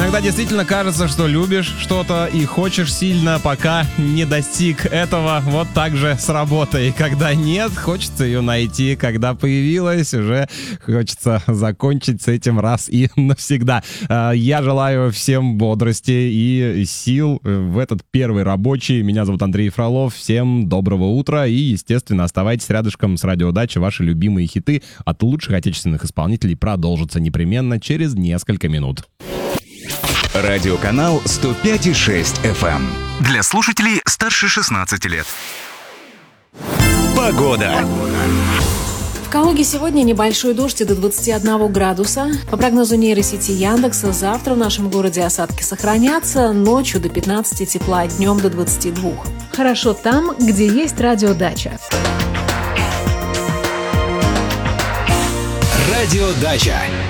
Иногда действительно кажется, что любишь что-то и хочешь сильно, пока не достиг этого. Вот так же с работой. Когда нет, хочется ее найти. Когда появилась, уже хочется закончить с этим раз и навсегда. Я желаю всем бодрости и сил в этот первый рабочий. Меня зовут Андрей Фролов. Всем доброго утра. И, естественно, оставайтесь рядышком с Радио Дача. Ваши любимые хиты от лучших отечественных исполнителей продолжатся непременно через несколько минут. Радиоканал 105,6 FM. Для слушателей старше 16 лет. Погода. В Калуге сегодня небольшой дождь и до 21 градуса. По прогнозу нейросети Яндекса, завтра в нашем городе осадки сохранятся. Ночью до 15 тепла, днем до 22. Хорошо там, где есть радиодача. Радио Дача.